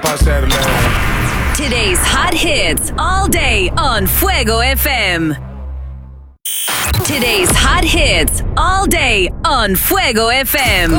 pa' hacerle. Today's hot hits all day on Fuego FM. Today's hot hits all day on Fuego FM.